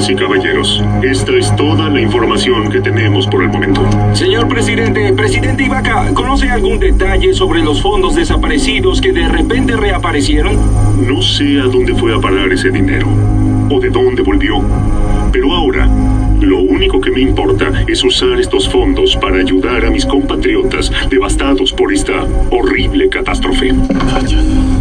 Damas y caballeros, esta es toda la información que tenemos por el momento. Señor presidente, presidente Ibaka, ¿conoce algún detalle sobre los fondos desaparecidos que de repente reaparecieron? No sé a dónde fue a parar ese dinero, o de dónde volvió. Pero ahora, lo único que me importa es usar estos fondos para ayudar a mis compatriotas devastados por esta horrible catástrofe.